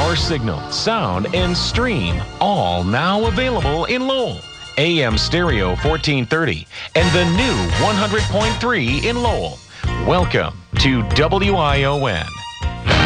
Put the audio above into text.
Power signal, sound, and stream, all now available in Lowell. AM stereo 1430 and the new 100.3 in Lowell. Welcome to WION.